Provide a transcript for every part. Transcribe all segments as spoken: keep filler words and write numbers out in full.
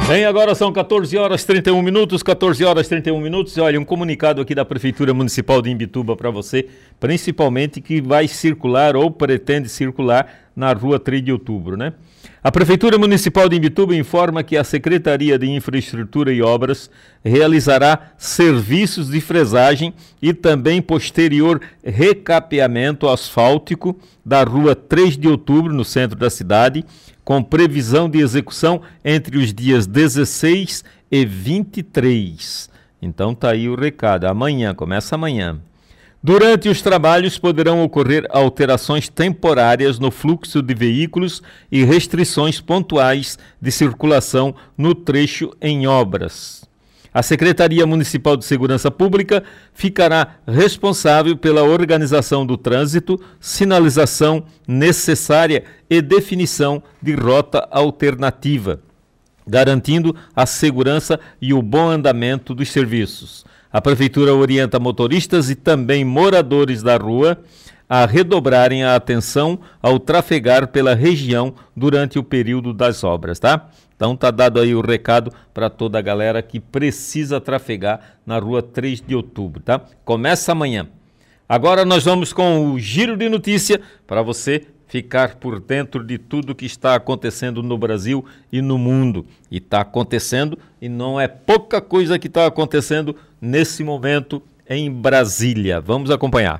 Bem, agora são quatorze horas e trinta e um minutos, quatorze horas e trinta e um minutos. Olha, um comunicado aqui da Prefeitura Municipal de Imbituba para você, principalmente que vai circular ou pretende circular na rua três de outubro, né? A Prefeitura Municipal de Imbituba informa que a Secretaria de Infraestrutura e Obras realizará serviços de fresagem e também posterior recapeamento asfáltico da rua três de outubro, no centro da cidade, com previsão de execução entre os dias dezesseis e vinte e três. Então tá aí o recado, amanhã, começa amanhã. Durante os trabalhos poderão ocorrer alterações temporárias no fluxo de veículos e restrições pontuais de circulação no trecho em obras. A Secretaria Municipal de Segurança Pública ficará responsável pela organização do trânsito, sinalização necessária e definição de rota alternativa, garantindo a segurança e o bom andamento dos serviços. A Prefeitura orienta motoristas e também moradores da rua a redobrarem a atenção ao trafegar pela região durante o período das obras, tá? Então tá dado aí o recado para toda a galera que precisa trafegar na rua três de outubro, tá? Começa amanhã. Agora nós vamos com o Giro de Notícia para você ficar por dentro de tudo que está acontecendo no Brasil e no mundo. E está acontecendo, e não é pouca coisa que está acontecendo nesse momento em Brasília. Vamos acompanhar.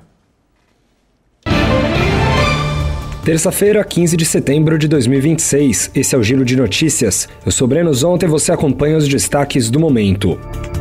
Terça-feira, quinze de setembro de dois mil e vinte e seis. Esse é o Giro de Notícias. Eu sou Breno Zonta e você acompanha os destaques do momento.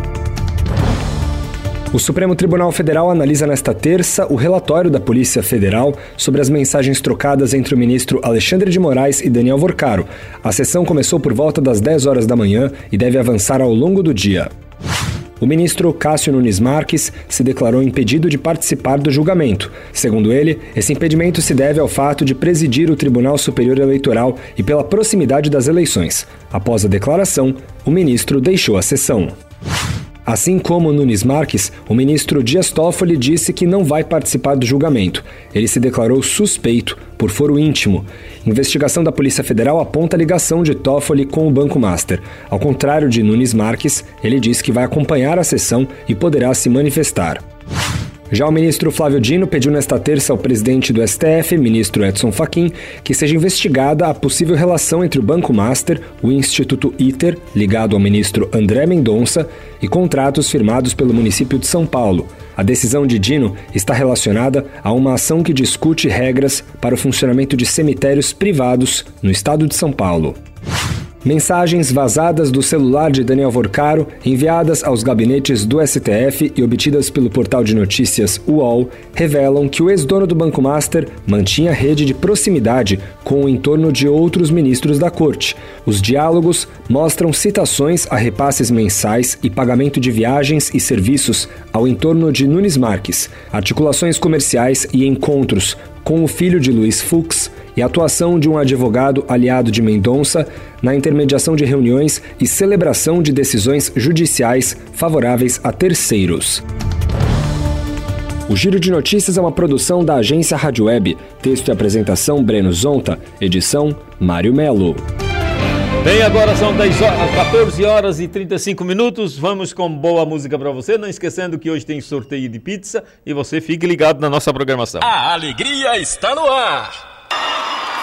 O Supremo Tribunal Federal analisa nesta terça o relatório da Polícia Federal sobre as mensagens trocadas entre o ministro Alexandre de Moraes e Daniel Worcaro. A sessão começou por volta das dez horas da manhã e deve avançar ao longo do dia. O ministro Cássio Nunes Marques se declarou impedido de participar do julgamento. Segundo ele, esse impedimento se deve ao fato de presidir o Tribunal Superior Eleitoral e pela proximidade das eleições. Após a declaração, o ministro deixou a sessão. Assim como Nunes Marques, o ministro Dias Toffoli disse que não vai participar do julgamento. Ele se declarou suspeito por foro íntimo. Investigação da Polícia Federal aponta a ligação de Toffoli com o Banco Master. Ao contrário de Nunes Marques, ele disse que vai acompanhar a sessão e poderá se manifestar. Já o ministro Flávio Dino pediu nesta terça ao presidente do S T F, ministro Edson Fachin, que seja investigada a possível relação entre o Banco Master, o Instituto ITER, ligado ao ministro André Mendonça, e contratos firmados pelo município de São Paulo. A decisão de Dino está relacionada a uma ação que discute regras para o funcionamento de cemitérios privados no estado de São Paulo. Mensagens vazadas do celular de Daniel Worcaro, enviadas aos gabinetes do S T F e obtidas pelo portal de notícias U O L, revelam que o ex-dono do Banco Master mantinha rede de proximidade com o entorno de outros ministros da corte. Os diálogos mostram citações a repasses mensais e pagamento de viagens e serviços ao entorno de Nunes Marques, articulações comerciais e encontros com o filho de Luiz Fux e a atuação de um advogado aliado de Mendonça na intermediação de reuniões e celebração de decisões judiciais favoráveis a terceiros. O Giro de Notícias é uma produção da agência Rádio Web. Texto e apresentação Breno Zonta. Edição Mário Melo. Bem, agora são dez horas, quatorze horas e trinta e cinco minutos. Vamos com boa música para você. Não esquecendo que hoje tem sorteio de pizza e você fique ligado na nossa programação. A alegria está no ar.